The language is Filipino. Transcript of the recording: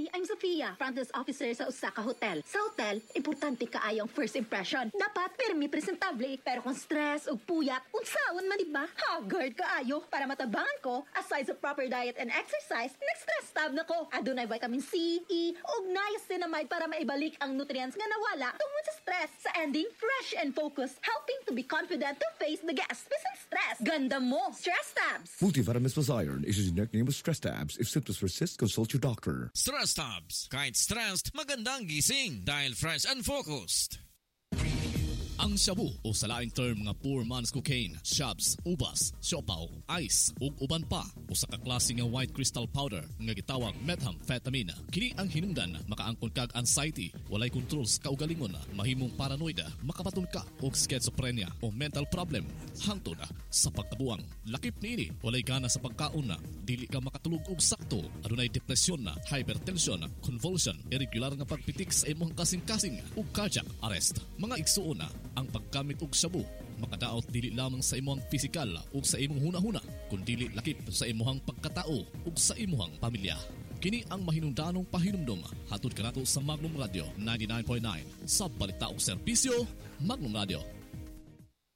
Hi, I'm Sophia, front desk officer sa Osaka Hotel. Sa hotel, importante kaayong first impression. Dapat pirmi presentable, pero kung stress o puyat, unsaon man diba? Haggard kaayo. Para matabangan ko, aside sa proper diet and exercise, next-stress tab na ko. Adunay vitamin C, E, ug niacinamide para maibalik ang nutrients nga nawala tungod sa stress. Sa ending, fresh and focused, helping to be confident to face the gas bisan stress. Ganda mo, Stress Tabs! Multivitamins plus iron is a generic name of Stress Tabs. If symptoms persist, consult your doctor. Stress Tabs. Kahit stressed, magandang gising dahil fresh and focused. Ang shabu o sa laing term nga poor man's cocaine, shabs, ubas, siopaw, ice ug uban pa o sa kaklase nga white crystal powder nga gitawag methamphetamine. Kini ang hinungdan makaangkon kag anxiety, walay control sa kaugalingon, mahimong paranoid, makapaton ka og schizophrenia o mental problem hangtod sa pagkabuang. Lakip niini, walay gana sa pagkaon, dili ka makatulog og sakto, adunay depresyon, hypertension, convulsion, irregular nga pagpitik sa imong kasing-kasing ug cardiac arrest. Mga igsuon ang paggamit og shabu makadaot dili lamang sa imong pisikal ug sa imong hunahuna kundi lakip sa imong pagkatao ug sa imong pamilya. Kini ang mahinungdanong pahinumdom hatod kanato sa Magnum Radio 99.9 sa balita ug serbisyo Magnum Radio.